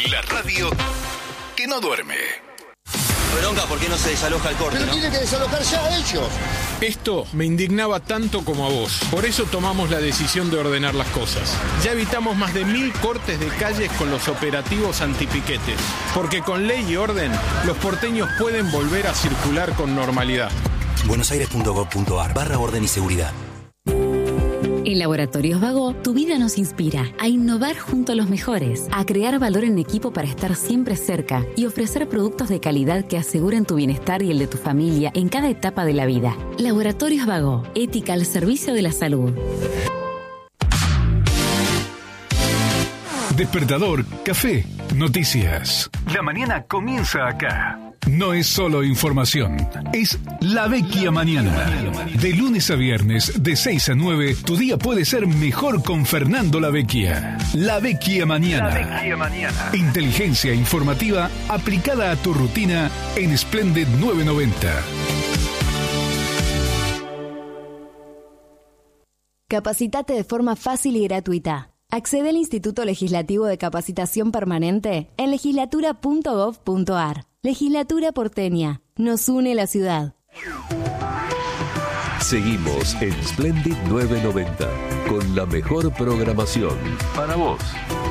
La radio que no duerme. Bronca, ¿por qué no se desaloja el corte? Pero tienen que desalojar ya ellos. Esto me indignaba tanto como a vos. Por eso tomamos la decisión de ordenar las cosas. Ya evitamos más de 1000 cortes de calles con los operativos antipiquetes. Porque con ley y orden, los porteños pueden volver a circular con normalidad. buenosaires.gov.ar/orden y seguridad. En Laboratorios Vago, tu vida nos inspira a innovar junto a los mejores, a crear valor en equipo para estar siempre cerca y ofrecer productos de calidad que aseguren tu bienestar y el de tu familia en cada etapa de la vida. Laboratorios Vago, ética al servicio de la salud. Despertador, café, noticias. La mañana comienza acá. No es solo información, es La Vecchia Mañana. De lunes a viernes, de 6 a 9, tu día puede ser mejor con Fernando La Vecchia. La Vecchia Mañana. La Vecchia Mañana. Inteligencia informativa aplicada a tu rutina en Splendid 990. Capacitate de forma fácil y gratuita. Accede al Instituto Legislativo de Capacitación Permanente en legislatura.gov.ar. Legislatura porteña. Nos une la ciudad. Seguimos en Splendid 990 con la mejor programación para vos.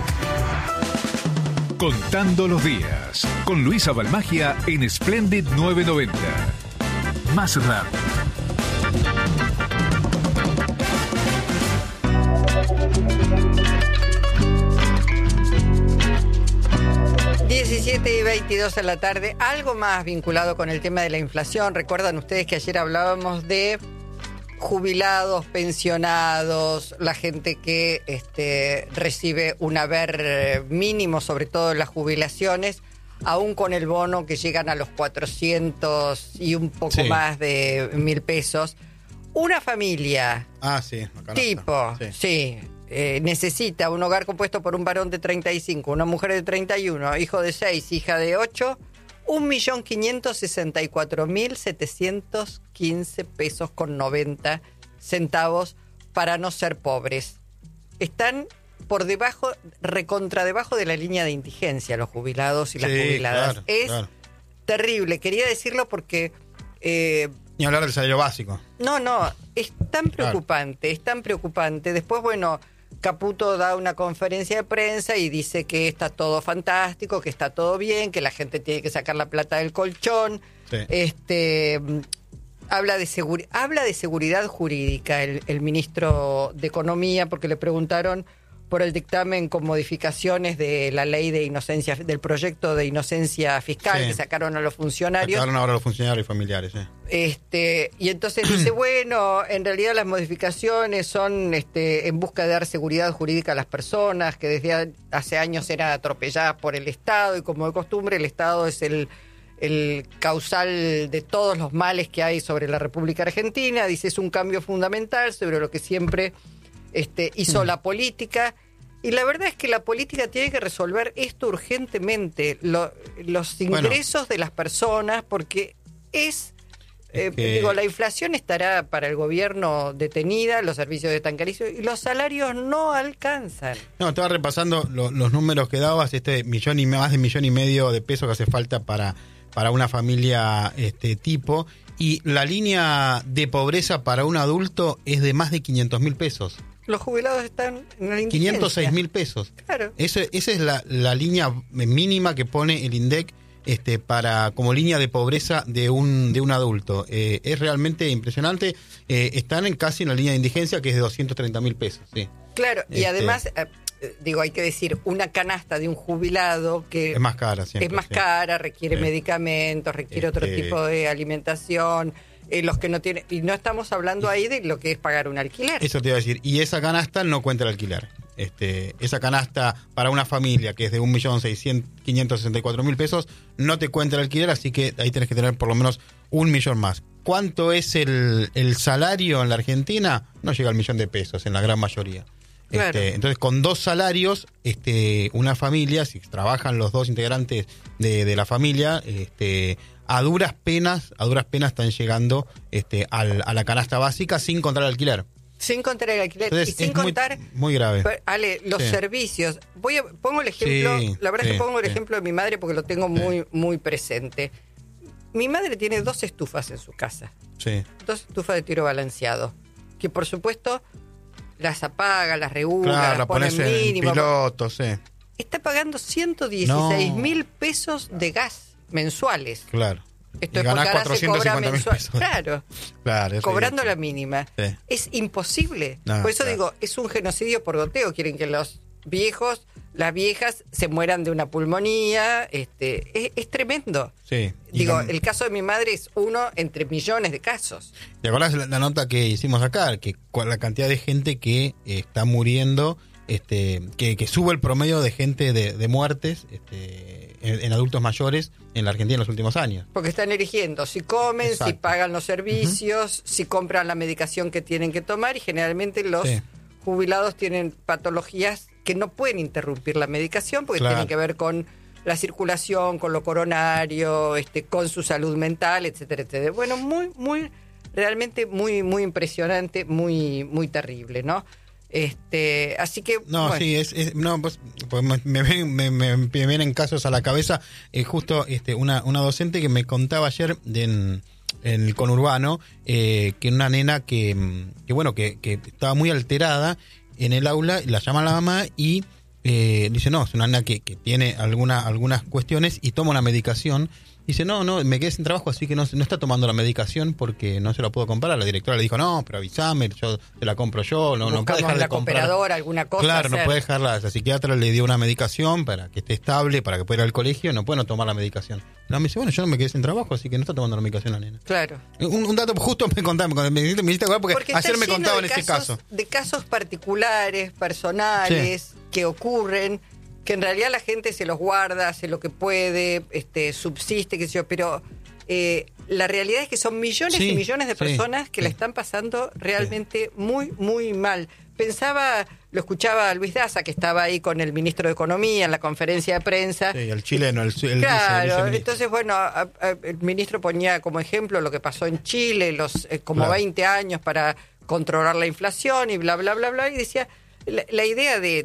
Contando los días con Luisa Balmagia en Splendid 990. Más rápido. Y 22 de la tarde, algo más vinculado con el tema de la inflación. Recuerdan ustedes que ayer hablábamos de jubilados, pensionados, la gente que recibe un haber mínimo, sobre todo en las jubilaciones, aún con el bono que llegan a los 400 y un poco más de 1.000 pesos. Una familia necesita un hogar compuesto por un varón de 35, una mujer de 31, hijo de 6, hija de 8, 1.564.715 pesos con 90 centavos para no ser pobres. Están por debajo, recontra debajo de la línea de indigencia los jubilados y las jubiladas. Claro. Terrible. Quería decirlo porque... ni hablar del salario básico. No, es tan preocupante, es tan preocupante. Después, Caputo da una conferencia de prensa y dice que está todo fantástico, que está todo bien, que la gente tiene que sacar la plata del colchón. Sí. Habla de seguridad jurídica el ministro de Economía, porque le preguntaron por el dictamen con modificaciones de la ley de inocencia, del proyecto de inocencia fiscal que sacaron a los funcionarios. Sacaron ahora a los funcionarios y familiares, y entonces dice, en realidad las modificaciones son en busca de dar seguridad jurídica a las personas que desde hace años eran atropelladas por el Estado, y como de costumbre el Estado es el causal de todos los males que hay sobre la República Argentina. Dice, es un cambio fundamental sobre lo que siempre hizo la política, y la verdad es que la política tiene que resolver esto urgentemente, los ingresos de las personas, porque la inflación estará para el gobierno detenida, los servicios están carísimos y los salarios no alcanzan. No, estaba repasando los números que dabas, más de 1,5 millones de pesos que hace falta para una familia tipo, y la línea de pobreza para un adulto es de más de 500.000 pesos. Los jubilados están en la indigencia. 506.000 pesos. Claro. Esa es la línea mínima que pone el INDEC como línea de pobreza de un adulto. Es realmente impresionante. Están casi en la línea de indigencia, que es de 230.000 pesos. Sí. Claro, y además, hay que decir, una canasta de un jubilado que es más cara, siempre, es más cara, requiere medicamentos, requiere otro tipo de alimentación. Los que no tienen, y no estamos hablando ahí de lo que es pagar un alquiler. Eso te iba a decir, y esa canasta no cuenta el alquiler. Esa canasta para una familia que es de 1.564.000 pesos no te cuenta el alquiler, así que ahí tenés que tener por lo menos 1 millón más. ¿Cuánto es el salario en la Argentina? No llega al 1 millón de pesos en la gran mayoría. Claro. Entonces, con 2 salarios, una familia, si trabajan los 2 integrantes de la familia, a duras penas están llegando a la canasta básica sin contar el alquiler. Sin contar el alquiler. Entonces, y sin contar... muy grave. Ale, los servicios. Pongo el ejemplo, la verdad es que pongo el ejemplo de mi madre porque lo tengo muy presente. Mi madre tiene 2 estufas en su casa. Sí. 2 estufas de tiro balanceado. Que por supuesto las apaga, las regula, las pone en mínimo. Piloto, Está pagando 116.000 pesos de gas mensuales. Claro. Esto y es porque ganás ahora se cobra 450.000 mensual. pesos. Claro, cobrando la mínima. Sí. Es imposible. No, por eso digo, es un genocidio por goteo. Quieren que los viejos, las viejas se mueran de una pulmonía. Es tremendo. Sí. Digo, el caso de mi madre es uno entre millones de casos. ¿Te acordás la nota que hicimos acá? Que la cantidad de gente que está muriendo, que sube el promedio de gente de muertes en adultos mayores en la Argentina en los últimos años. Porque están eligiendo si comen, Exacto. si pagan los servicios, si compran la medicación que tienen que tomar, y generalmente los jubilados tienen patologías que no pueden interrumpir la medicación porque tienen que ver con la circulación, con lo coronario, con su salud mental, etcétera, etcétera. Bueno, realmente muy impresionante, muy terrible, ¿no? Así que no, bueno. sí, pues me vienen casos a la cabeza. Justo una docente que me contaba ayer en el conurbano, que una nena que estaba muy alterada en el aula, la llama a la mamá y dice, no, es una nena que tiene algunas cuestiones y toma una medicación. Dice, no, me quedé sin trabajo, así que no está tomando la medicación porque no se la puedo comprar. La directora le dijo, no, pero avísame, yo te la compro yo, no puede dejar de la comprar. cooperadora, alguna cosa. Claro, no puede dejarla. La psiquiatra le dio una medicación para que esté estable, para que pueda ir al colegio, no puede no tomar la medicación. No, me dice, bueno, yo no me quedé sin trabajo, así que no está tomando la medicación la nena. Claro. Un dato justo me contaban, me hiciste acordar porque ayer me contaban ese caso. De casos particulares, personales, que ocurren, que en realidad la gente se los guarda, hace lo que puede, subsiste, qué sé yo, pero la realidad es que son millones y millones de personas que la están pasando realmente muy mal. Lo escuchaba a Luis Daza, que estaba ahí con el ministro de Economía en la conferencia de prensa. Sí, el chileno, el claro, entonces, bueno, el ministro ponía como ejemplo lo que pasó en Chile, los 20 años para controlar la inflación y bla, bla, bla, bla, y decía, la idea de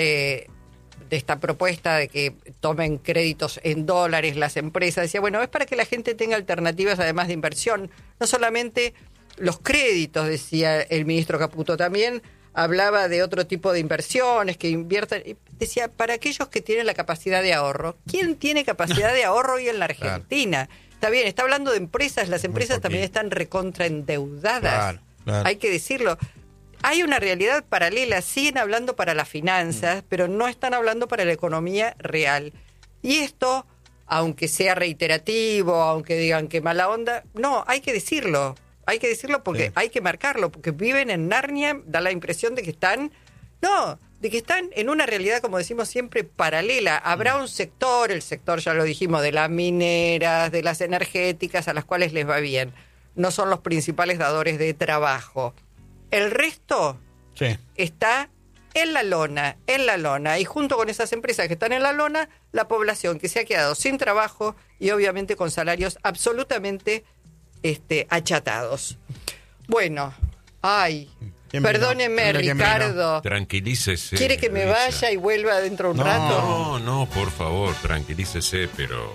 esta propuesta de que tomen créditos en dólares las empresas, decía, bueno, es para que la gente tenga alternativas además de inversión, no solamente los créditos, decía el ministro Caputo, también hablaba de otro tipo de inversiones, que inviertan, decía, para aquellos que tienen la capacidad de ahorro. ¿Quién tiene capacidad de ahorro hoy en la Argentina? Claro. Está bien, está hablando de empresas, las empresas también están recontraendeudadas, claro. Hay que decirlo. Hay una realidad paralela, siguen hablando para las finanzas, pero no están hablando para la economía real. Y esto, aunque sea reiterativo, aunque digan que mala onda, no, hay que decirlo porque hay que marcarlo, porque viven en Narnia, da la impresión de que están en una realidad, como decimos siempre, paralela. Habrá un sector, el sector, ya lo dijimos, de las mineras, de las energéticas, a las cuales les va bien. No son los principales dadores de trabajo. El resto está en la lona, y junto con esas empresas que están en la lona, la población que se ha quedado sin trabajo y obviamente con salarios absolutamente achatados. Bueno, perdóneme, Ricardo. Tranquilícese. ¿Quiere que me vaya y vuelva dentro de un rato? No, por favor, tranquilícese, pero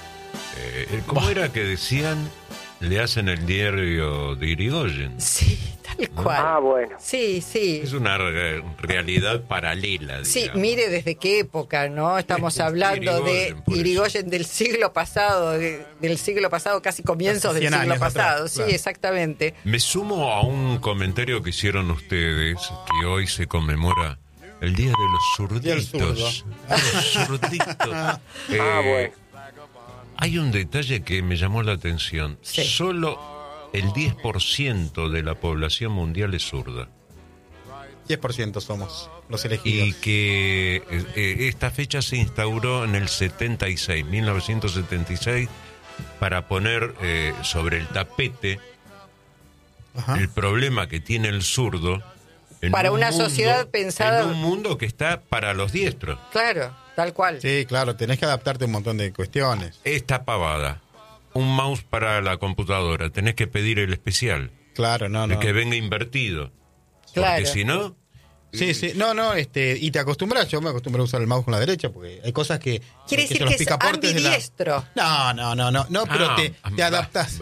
¿cómo era que decían? Le hacen el diario de Irigoyen. Sí, tal cual. Bueno. Sí. Es una realidad paralela, digamos. Sí, mire desde qué época, ¿no? Estamos hablando de Irigoyen del siglo pasado, casi comienzos del siglo pasado. Atrás, claro. Sí, exactamente. Me sumo a un comentario que hicieron ustedes, que hoy se conmemora el Día de los Zurditos. Los zurditos. Bueno. Hay un detalle que me llamó la atención. Sí. Solo el 10% de la población mundial es zurda. 10% somos los elegidos. Y que esta fecha se instauró en el 1976, para poner sobre el tapete el problema que tiene el zurdo para una sociedad pensada en un mundo que está para los diestros. Claro, tal cual. Sí, claro, tenés que adaptarte a un montón de cuestiones. Esta pavada, un mouse para la computadora, tenés que pedir el especial. Claro, el que venga invertido. Claro. Porque si no... Sí, sí, y te acostumbras, yo me acostumbré a usar el mouse con la derecha, porque hay cosas que... Quiere decir que es ambidiestro. No, pero te adaptas.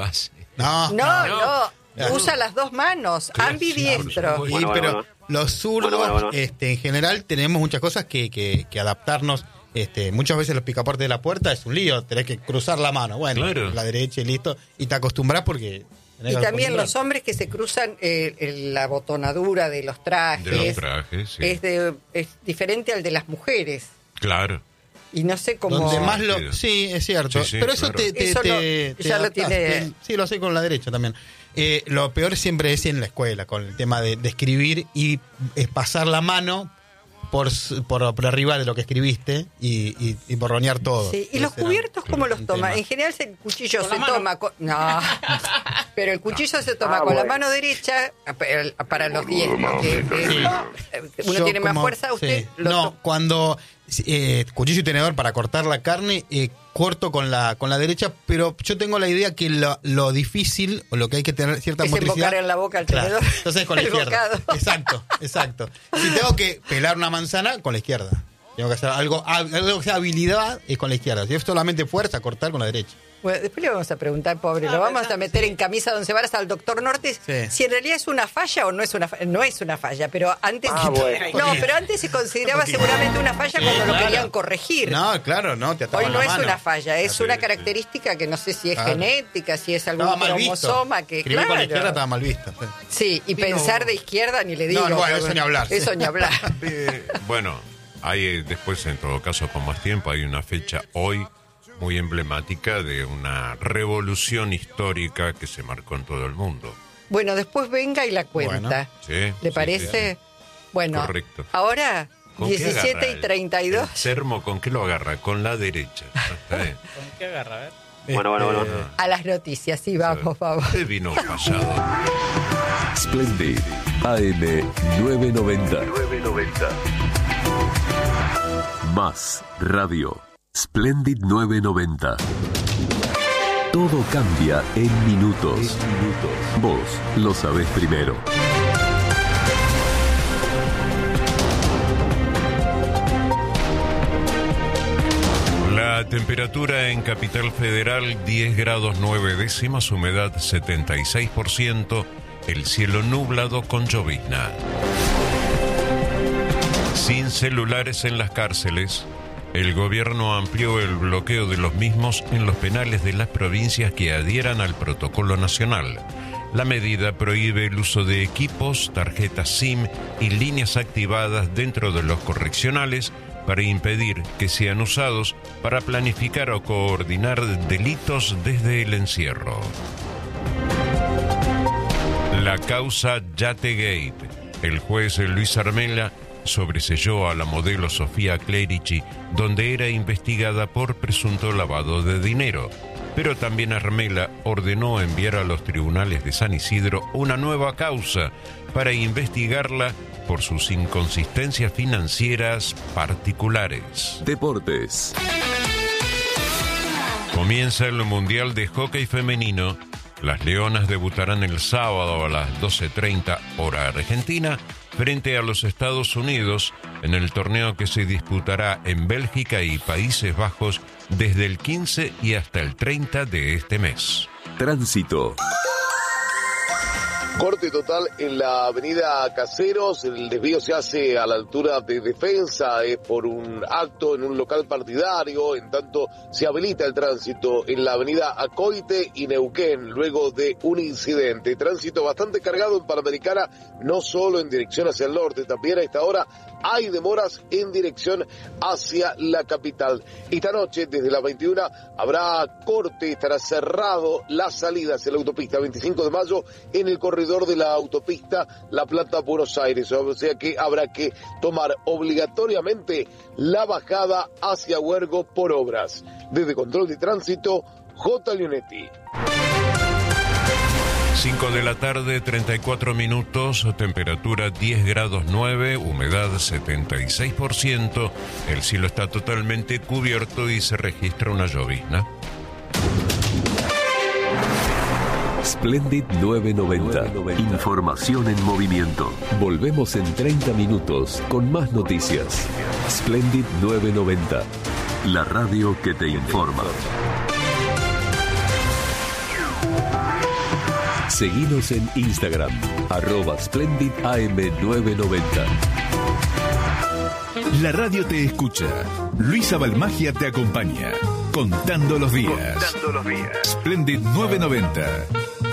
No, usa las dos manos, Claro, ambidiestro. Sí, pero los zurdos, en general, tenemos muchas cosas que adaptarnos. Muchas veces los picaportes de la puerta es un lío, tenés que cruzar la mano, bueno, Claro. la derecha y listo, y te acostumbras porque... Y también los hombres que se cruzan la botonadura de los trajes, sí. es diferente al de las mujeres. Claro. Y no sé cómo... Donde más sí, es cierto. Sí, pero eso claro. Ya lo tiene... Sí, lo hace con la derecha también. Lo peor siempre es en la escuela, con el tema de escribir y pasar la mano por arriba de lo que escribiste y borronear todo. Sí. ¿Y los cubiertos cómo los toma? En general el cuchillo se toma... No, pero el cuchillo se toma con la mano derecha para los diestros. Uno tiene más fuerza, usted... No, cuando... cuchillo y tenedor para cortar la carne, corto con la derecha, pero yo tengo la idea que lo difícil, o lo que hay que tener cierta es motricidad... embocar en la boca el tenedor. Claro, entonces con la izquierda. Bocado. Exacto. Si tengo que pelar una manzana, con la izquierda. Tengo que hacer algo que sea habilidad, es con la izquierda. Si es solamente fuerza, cortar con la derecha. Bueno, después le vamos a preguntar, pobre, lo vamos a meter en camisa de 11 varas al doctor Nortes, si en realidad es una falla o no es una falla. No es una falla, pero antes... pero antes se consideraba seguramente una falla cuando lo querían corregir. No, claro, no, te ataban Hoy no la es mano. una falla, es una característica que no sé si es genética, si es algún cromosoma que... Escribir con la izquierda estaba mal visto. Sí, y pensar de izquierda ni le digo. No, bueno, eso ni hablar. Eso ni hablar. Bueno, hay después, en todo caso, con más tiempo, hay una fecha hoy muy emblemática de una revolución histórica que se marcó en todo el mundo. Bueno, después venga y la cuenta. Sí, ¿Le parece? Sí. Bueno, correcto. Ahora, ¿Con qué 17 agarra y 32. El termo, ¿con qué lo agarra? Con la derecha. Está bien. ¿Con qué agarra? A ver. Bueno. A las noticias, sí, vamos. ¿Qué vino pasado? Splendid, AM 990. Más radio. Splendid 990. Todo cambia en minutos. Vos lo sabés primero. La temperatura en Capital Federal 10 grados 9 décimas, humedad 76%, el cielo nublado con llovizna. Sin celulares en las cárceles, el gobierno amplió el bloqueo de los mismos en los penales de las provincias que adhieran al protocolo nacional. La medida prohíbe el uso de equipos, tarjetas SIM y líneas activadas dentro de los correccionales para impedir que sean usados para planificar o coordinar delitos desde el encierro. La causa Yategate. El juez Luis Armela sobreseyó a la modelo Sofía Clerici, donde era investigada por presunto lavado de dinero. Pero también Armela ordenó enviar a los tribunales de San Isidro una nueva causa para investigarla por sus inconsistencias financieras particulares. Deportes. Comienza el Mundial de Hockey Femenino. Las Leonas debutarán el sábado a las 12:30 hora argentina frente a los Estados Unidos en el torneo que se disputará en Bélgica y Países Bajos desde el 15 y hasta el 30 de este mes. Tránsito. Corte total en la avenida Caseros, el desvío se hace a la altura de Defensa, es por un acto en un local partidario, en tanto se habilita el tránsito en la avenida Acoite y Neuquén, luego de un incidente. Tránsito bastante cargado en Panamericana, no solo en dirección hacia el norte, también a esta hora hay demoras en dirección hacia la capital. Esta noche, desde las 21, habrá corte, estará cerrado la salida hacia la autopista 25 de mayo en el corredor de la autopista La Plata-Buenos Aires, o sea que habrá que tomar obligatoriamente la bajada hacia Huergo por obras. Desde Control de Tránsito, J. Leonetti. 5 de la tarde, 34 minutos, temperatura 10 grados 9, humedad 76%, el cielo está totalmente cubierto y se registra una llovizna. Splendid 990. Información en movimiento. Volvemos en 30 minutos con más noticias. Splendid 990. La radio que te informa. Seguinos en Instagram, @SplendidAM990. La radio te escucha. Luisa Balmagia te acompaña. Contando los días. Splendid 990.